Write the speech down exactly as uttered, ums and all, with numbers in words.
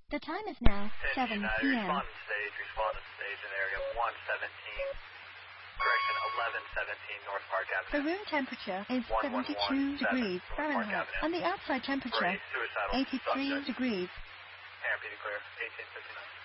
The time is now seven United, p m respond to stage, respond to stage in area one seventeen, correction eleven seventeen North Park Avenue. The room temperature is one one one seventy-two degrees North Park Fahrenheit, Avenue. and the outside temperature Raised suicidal eighty-three subject. degrees. Air P clear, eighteen fifty-nine.